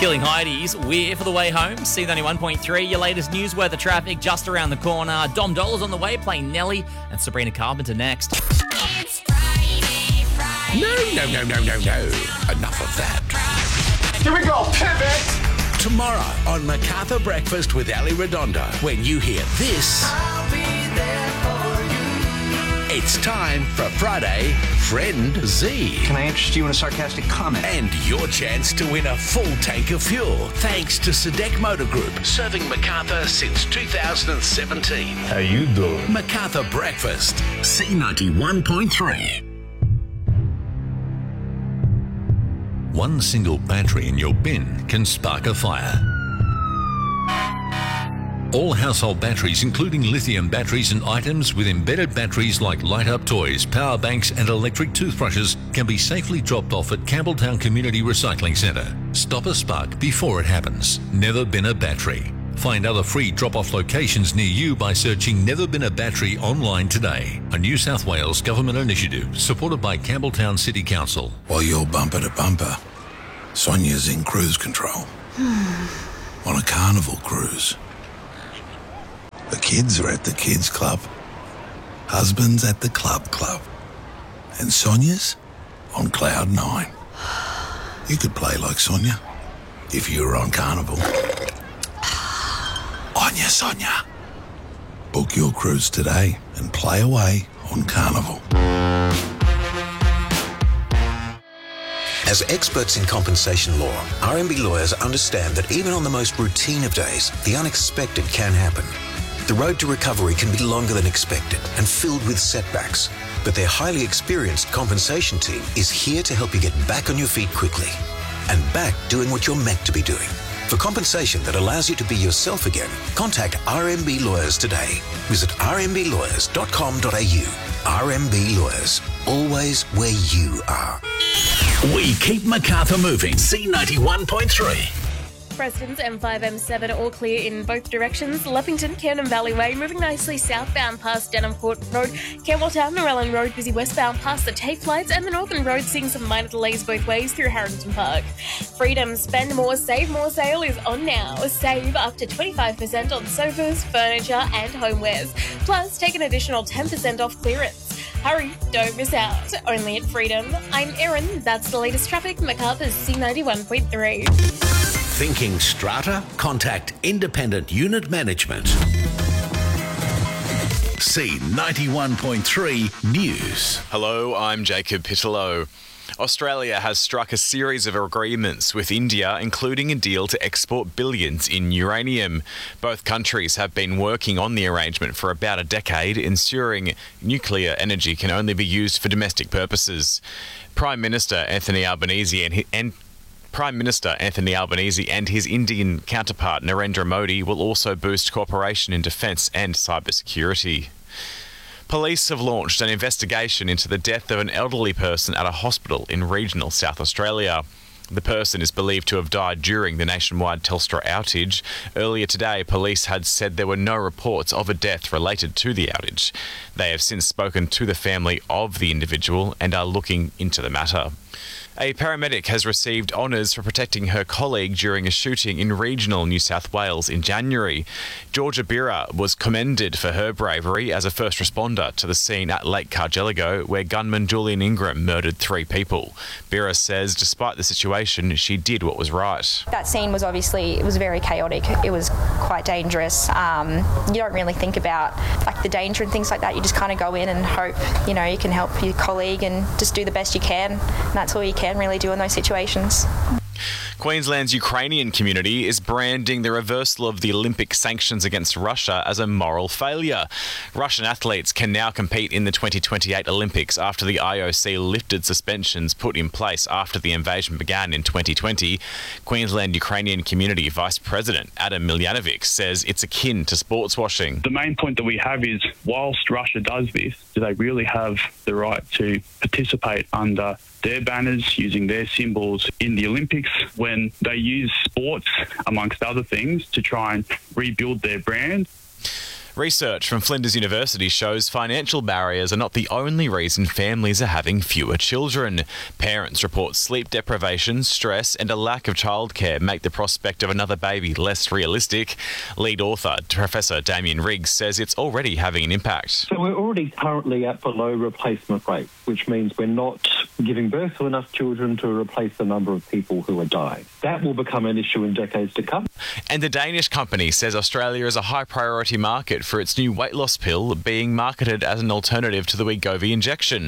Killing Heidi's We're for the way home. C91.3, your latest news, weather, traffic just around the corner. Dom Dollars on the way, playing Nelly, and Sabrina Carpenter next. It's Friday. No. Enough of that. Here we go, pivot. Tomorrow on MacArthur Breakfast with Ali Redondo, when you hear this, I'll be there for you. it's time for Friday Friend Z. Can I interest you in a sarcastic comment? And your chance to win a full tank of fuel, thanks to Sadek Motor Group, serving MacArthur since 2017. How you doing? MacArthur Breakfast, C91.3. One single battery in your bin can spark a fire. All household batteries, including lithium batteries and items with embedded batteries like light-up toys, power banks and electric toothbrushes, can be safely dropped off at Campbelltown Community Recycling Centre. Stop a spark before it happens. Never Been a Battery. Find other free drop-off locations near you by searching Never Been a Battery online today. A New South Wales government initiative supported by Campbelltown City Council. While you're bumper to bumper, Sonia's in cruise control. On a carnival cruise. The kids are at the kids club. Husband's at the club. And Sonia's on cloud 9. You could play like Sonia if you were on carnival. On ya, Sonia. Book your cruise today and play away on Carnival. As experts in compensation law, RMB lawyers understand that even on the most routine of days, the unexpected can happen. The road to recovery can be longer than expected and filled with setbacks, but their highly experienced compensation team is here to help you get back on your feet quickly and back doing what you're meant to be doing. For compensation that allows you to be yourself again, contact RMB Lawyers today. Visit rmblawyers.com.au. RMB Lawyers, always where you are. We keep MacArthur moving. C91.3. President's M5, M7 all clear in both directions. Leppington, Cannon Valley Way moving nicely southbound past Denham Court Road. Campbelltown, Narellan Road busy westbound past the TAFE lights, and the Northern Road seeing some minor delays both ways through Harrington Park. Freedom Spend More Save More sale is on now. Save up to 25% on sofas, furniture and homewares. Plus take an additional 10% off clearance. Hurry, don't miss out. Only at Freedom. I'm Erin. That's the latest traffic. MacArthur's C91.3. Thinking strata? Contact Independent Unit Management. C91.3 News. Hello, I'm Jacob Pittello. Australia has struck a series of agreements with India, including a deal to export billions in uranium. Both countries have been working on the arrangement for about a decade, ensuring nuclear energy can only be used for domestic purposes. Prime Minister Anthony Albanese and his Indian counterpart Narendra Modi will also boost cooperation in defence and cybersecurity. Police have launched an investigation into the death of an elderly person at a hospital in regional South Australia. The person is believed to have died during the nationwide Telstra outage. Earlier today, police had said there were no reports of a death related to the outage. They have since spoken to the family of the individual and are looking into the matter. A paramedic has received honours for protecting her colleague during a shooting in regional New South Wales in January. Georgia Bira was commended for her bravery as a first responder to the scene at Lake Cargelligo, where gunman Julian Ingram murdered 3 people. Bira says despite the situation, she did what was right. That scene was it was very chaotic. It was quite dangerous. You don't really think about the danger and things like that. You just kind of go in and hope, you can help your colleague and just do the best you can. And that's all you can really do in those situations. Queensland's Ukrainian community is branding the reversal of the Olympic sanctions against Russia as a moral failure. Russian athletes can now compete in the 2028 Olympics after the IOC lifted suspensions put in place after the invasion began in 2020. Queensland Ukrainian Community Vice President Adam Miljanovic says it's akin to sports washing. The main point that we have is, whilst Russia does this, do they really have the right to participate under their banners, using their symbols in the Olympics, when they use sports, amongst other things, to try and rebuild their brand? Research from Flinders University shows financial barriers are not the only reason families are having fewer children. Parents report sleep deprivation, stress and a lack of childcare make the prospect of another baby less realistic. Lead author, Professor Damien Riggs, says it's already having an impact. So we're already currently at below replacement rate, which means we're not giving birth to enough children to replace the number of people who are dying. That will become an issue in decades to come. And the Danish company says Australia is a high priority market for its new weight loss pill being marketed as an alternative to the Wegovy injection.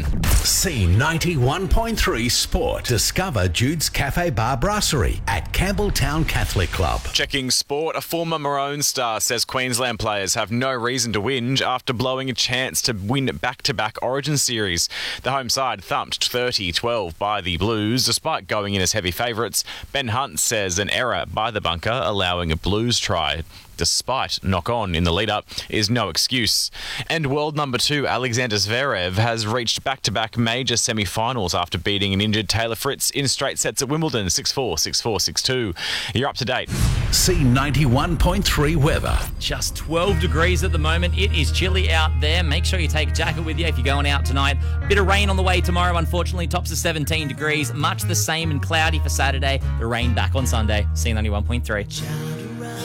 C91.3 Sport. Discover Jude's Cafe Bar Brasserie at Campbelltown Catholic Club. Checking sport, a former Maroon star says Queensland players have no reason to whinge after blowing a chance to win back-to-back Origin series. The home side thumped 30-12 by the Blues, despite going in as heavy favourites. Ben Hunt says an error by the bunker, allowing a Blues try, despite knock-on in the lead-up, is no excuse. And world number 2 Alexander Zverev has reached back-to-back major semi-finals after beating an injured Taylor Fritz in straight sets at Wimbledon, 6-4, 6-4, 6-2. You're up to date. C91.3 weather. Just 12 degrees at the moment. It is chilly out there. Make sure you take a jacket with you if you're going out tonight. Bit of rain on the way tomorrow, unfortunately. Tops of 17 degrees. Much the same and cloudy for Saturday. The rain back on Sunday. C91.3.